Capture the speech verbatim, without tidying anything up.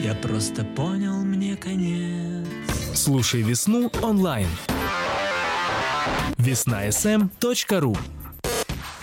Я просто понял, мне конец. Слушай «Весну» онлайн. весна эс эм точка ру